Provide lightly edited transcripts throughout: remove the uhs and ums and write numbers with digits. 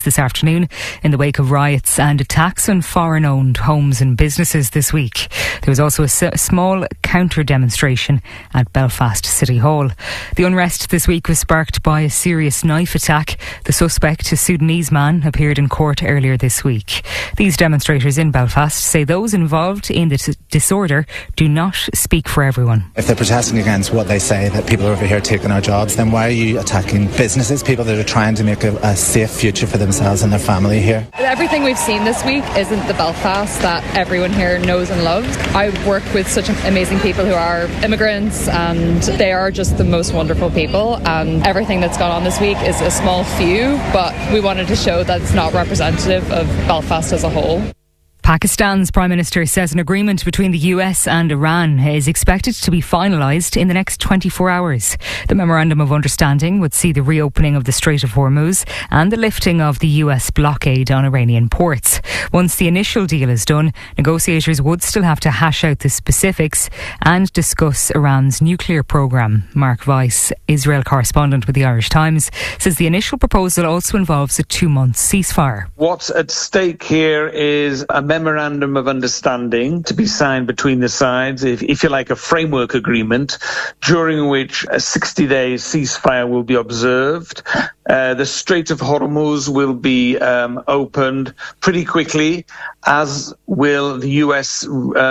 this afternoon in the wake of riots and attacks on foreign-owned homes and businesses this week. There was also a small counter-demonstration at Belfast City Hall. The unrest this week was sparked by a serious knife attack. The suspect, a Sudanese man, appeared in court earlier this week. These demonstrators in Belfast say those involved in the disorder do not speak for everyone. If they're protesting against what they say, that people are over here taking our jobs, then why are you attacking businesses, people that are trying to make a safe future for themselves and their family here? Everything we've seen this week isn't the Belfast that everyone here knows and loves. I work with such amazing people who are immigrants, and they are just the most wonderful people, and everything that's gone on this week is a small few, but we wanted to show that it's not representative of Belfast as a whole. Pakistan's Prime Minister says an agreement between the US and Iran is expected to be finalised in the next 24 hours. The Memorandum of Understanding would see the reopening of the Strait of Hormuz and the lifting of the US blockade on Iranian ports. Once the initial deal is done, negotiators would still have to hash out the specifics and discuss Iran's nuclear programme. Mark Weiss, Israel correspondent with the Irish Times, says the initial proposal also involves a 2-month ceasefire. What's at stake here is a memorandum of understanding to be signed between the sides, if you like, a framework agreement, during which a 60-day ceasefire will be observed. The Strait of Hormuz will be opened pretty quickly, as will the US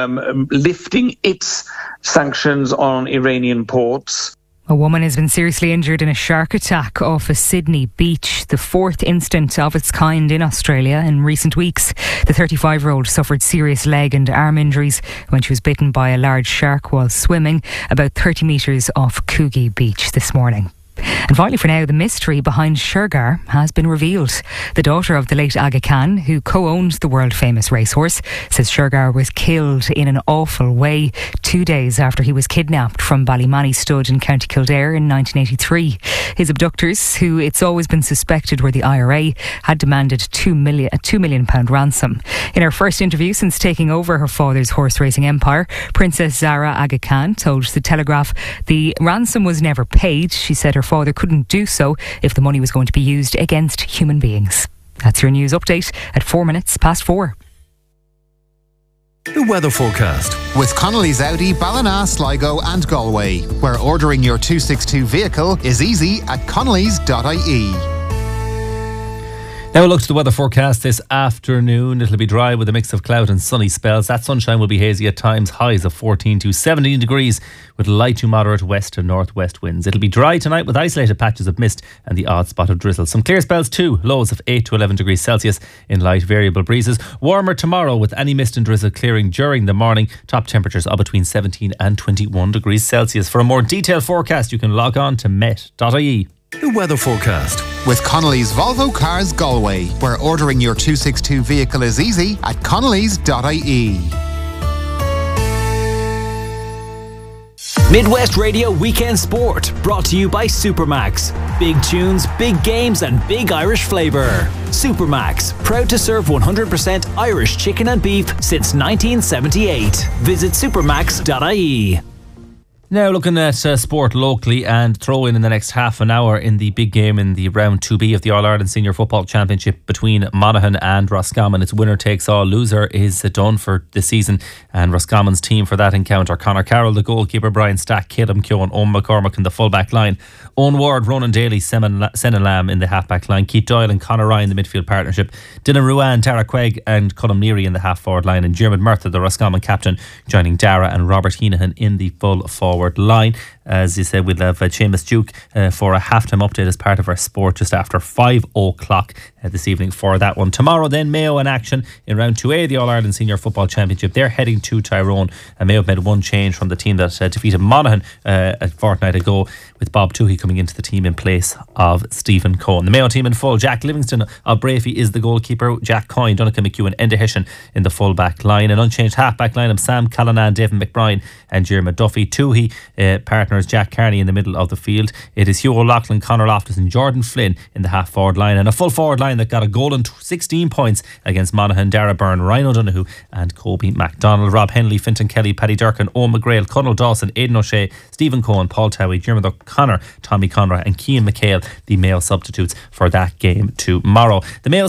lifting its sanctions on Iranian ports. A woman has been seriously injured in a shark attack off a Sydney beach, the 4th incident of its kind in Australia in recent weeks. The 35-year-old suffered serious leg and arm injuries when she was bitten by a large shark while swimming about 30 metres off Coogee Beach this morning. And finally, for now, the mystery behind Shergar has been revealed. The daughter of the late Aga Khan, who co-owned the world-famous racehorse, says Shergar was killed in an awful way 2 days after he was kidnapped from Ballymoney Stud in County Kildare in 1983. His abductors, who it's always been suspected were the IRA, had demanded a £2 million ransom. In her first interview since taking over her father's horse racing empire, Princess Zara Aga Khan told The Telegraph the ransom was never paid. She said her father couldn't do so if the money was going to be used against human beings. That's your news update at 4:04. The weather forecast with Connolly's Audi, Ballina, Sligo and Galway, where ordering your 262 vehicle is easy at connellys.ie. Now we'll look to the weather forecast this afternoon. It'll be dry with a mix of cloud and sunny spells. That sunshine will be hazy at times, highs of 14 to 17 degrees with light to moderate west and northwest winds. It'll be dry tonight with isolated patches of mist and the odd spot of drizzle. Some clear spells too, lows of 8 to 11 degrees Celsius in light variable breezes. Warmer tomorrow with any mist and drizzle clearing during the morning. Top temperatures are between 17 and 21 degrees Celsius. For a more detailed forecast, you can log on to met.ie. The weather forecast with Connolly's Volvo Cars Galway, where ordering your 262 vehicle is easy at connellys.ie. Midwest Radio Weekend Sport, brought to you by Supermax. Big tunes, big games and big Irish flavour. Supermax, proud to serve 100% Irish chicken and beef since 1978. Visit supermax.ie. Now looking at sport locally and throw in the next half an hour in the big game in the round 2B of the All-Ireland Senior Football Championship between Monaghan and Roscommon. It's winner takes all. Loser is done for the season, and Roscommon's team for that encounter: Conor Carroll, the goalkeeper; Brian Stack, Caleb Keoghan, Owen McCormick in the full-back line; Owen Ward, Ronan Daly, Senan Lamb in the half-back line; Keith Doyle and Conor Ryan, the midfield partnership; Dylan Ruan, Tara Quegg and Colm Neary in the half-forward line; and Diarmuid Murtha, the Roscommon captain, joining Dara and Robert Heenahan in the full-forward line. As you said, we'll have Seamus Duke for a halftime update as part of our sport just after 5 o'clock this evening for that one. Tomorrow then, Mayo in action in round 2A, the All-Ireland Senior Football Championship. They're heading to Tyrone, and Mayo have made one change from the team that defeated Monaghan a fortnight ago, with Bob Toohey coming into the team in place of Stephen Cohen. The Mayo team in full: Jack Livingston of Brafey is the goalkeeper, Jack Coyne, Donnacha McEwen, Enda Hession in the full back line. An unchanged half back line of Sam Callanan, David McBride and Diarmuid Duffy. Toohey partners Jack Carney in the middle of the field. It is Hugh O'Loughlin, Conor Loftus and Jordan Flynn in the half forward line, and a full forward line that got a goal and 16 points against Monaghan: Dara Byrne, Ryan O'Donoghue and Kobe MacDonald. Rob Henley, Fintan Kelly, Paddy Durkin, Owen McGrail, Conal Dawson, Aidan O'Shea, Stephen Cohen, Paul Towie, Diarmuid O'Connor, Tommy Conroy and Cian McHale, the Mayo substitutes for that game tomorrow. The Mayo